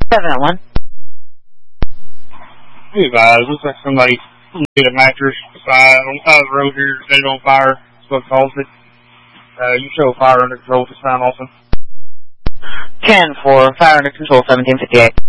701. Hey guys, looks like somebody did a mattress on the side of the road here, set it on fire. Supposed to cause it. You show fire under control this time also. 10 for fire under control, 1758.